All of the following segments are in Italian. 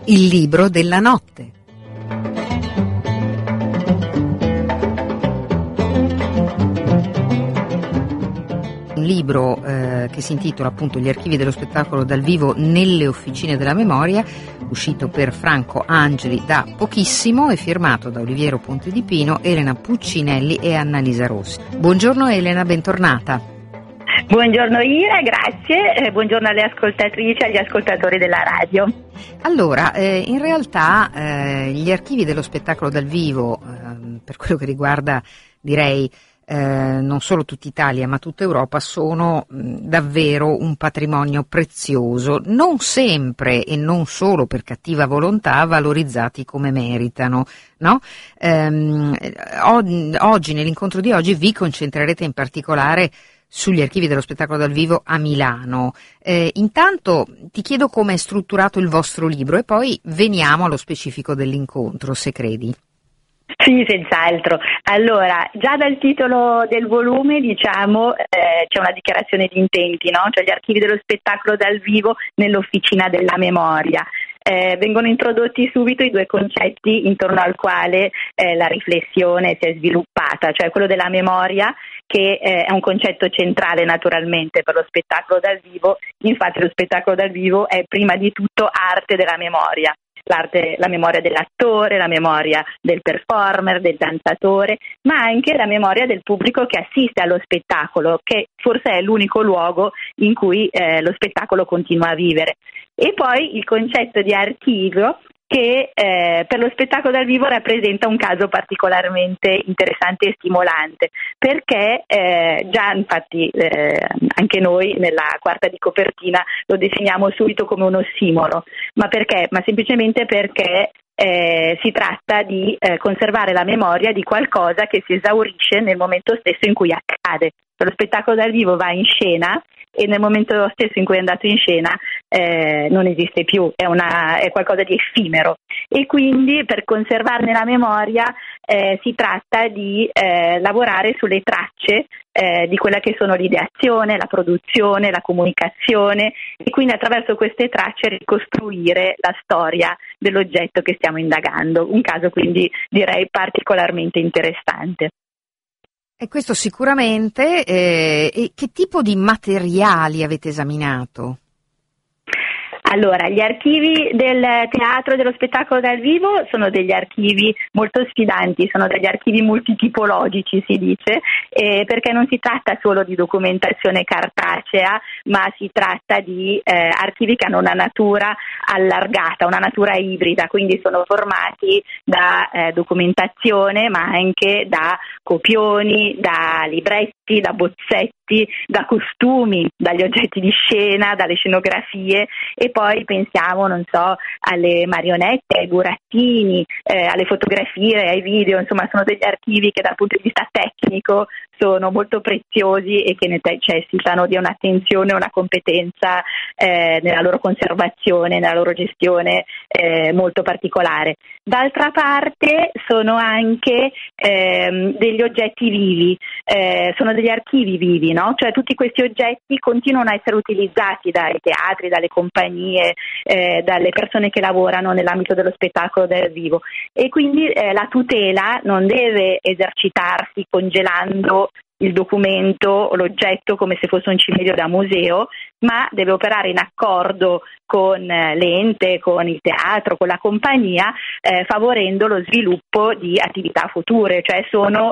Il libro della notte. Un libro che si intitola appunto Gli archivi dello spettacolo dal vivo nelle officine della memoria, uscito per Franco Angeli da pochissimo e firmato da Oliviero Ponte di Pino, Elena Puccinelli e Annalisa Rossi. Buongiorno Elena, bentornata. Buongiorno Ira, grazie, buongiorno alle ascoltatrici e agli ascoltatori della radio. Allora, in realtà gli archivi dello spettacolo dal vivo, per quello che riguarda, direi, non solo tutta Italia ma tutta Europa, sono davvero un patrimonio prezioso, non sempre e non solo per cattiva volontà valorizzati come meritano, no? Oggi, nell'incontro di oggi, vi concentrerete in particolare sugli archivi dello spettacolo dal vivo a Milano. Intanto ti chiedo come è strutturato il vostro libro e poi veniamo allo specifico dell'incontro, se credi. Sì, senz'altro. Allora, già dal titolo del volume, diciamo, c'è una dichiarazione di intenti, no? Cioè gli archivi dello spettacolo dal vivo nell'officina della memoria. Vengono introdotti subito i due concetti intorno al quale la riflessione si è sviluppata, cioè quello della memoria, che è un concetto centrale naturalmente per lo spettacolo dal vivo. Infatti lo spettacolo dal vivo è prima di tutto arte della memoria. La memoria dell'attore, la memoria del performer, del danzatore, ma anche la memoria del pubblico che assiste allo spettacolo, che forse è l'unico luogo in cui lo spettacolo continua a vivere. E poi il concetto di archivio, che per lo spettacolo dal vivo rappresenta un caso particolarmente interessante e stimolante, perché già infatti anche noi nella quarta di copertina lo definiamo subito come un ossimoro. Ma perché? Ma semplicemente perché si tratta di conservare la memoria di qualcosa che si esaurisce nel momento stesso in cui accade. Lo spettacolo dal vivo va in scena e nel momento stesso in cui è andato in scena non esiste più, è qualcosa di effimero, e quindi per conservarne la memoria si tratta di lavorare sulle tracce di quella che sono l'ideazione, la produzione, la comunicazione, e quindi attraverso queste tracce ricostruire la storia dell'oggetto che stiamo indagando. Un caso quindi direi particolarmente interessante. E questo sicuramente. E che tipo di materiali avete esaminato? Allora, gli archivi del teatro e dello spettacolo dal vivo sono degli archivi molto sfidanti, sono degli archivi multitipologici, si dice, perché non si tratta solo di documentazione cartacea, ma si tratta di archivi che hanno una natura allargata, una natura ibrida, quindi sono formati da documentazione, ma anche da copioni, da libretti, da bozzetti, da costumi, dagli oggetti di scena, dalle scenografie, e poi pensiamo, non so, alle marionette, ai burattini, alle fotografie, ai video. Insomma, sono degli archivi che dal punto di vista tecnico sono molto preziosi e che necessitano di un'attenzione e una competenza nella loro conservazione, nella loro gestione molto particolare. D'altra parte sono anche degli oggetti vivi, sono degli archivi vivi, no? Cioè tutti questi oggetti continuano a essere utilizzati dai teatri, dalle compagnie, dalle persone che lavorano nell'ambito dello spettacolo dal vivo, e quindi la tutela non deve esercitarsi congelando il documento o l'oggetto come se fosse un cimelio da museo, ma deve operare in accordo con l'ente, con il teatro, con la compagnia, favorendo lo sviluppo di attività future. Cioè sono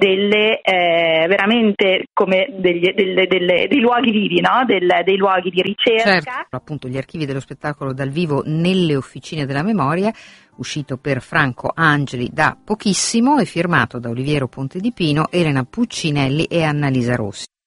veramente come dei luoghi vivi, no? Dei luoghi di ricerca. Certo, appunto gli archivi dello spettacolo dal vivo nelle officine della memoria, uscito per Franco Angeli da pochissimo e firmato da Oliviero Ponte di Pino, Elena Puccinelli e Annalisa Rossi.